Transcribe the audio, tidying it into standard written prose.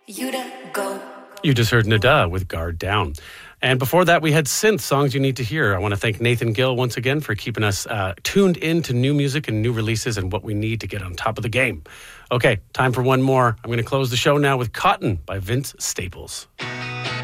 You just heard Nada with Guard Down. And before that, we had Synth, Songs You Need to Hear. I want to thank Nathan Gill once again for keeping us tuned in to new music and new releases and what we need to get on top of the game. Okay, time for one more. I'm going to close the show now with Cotton by Vince Staples.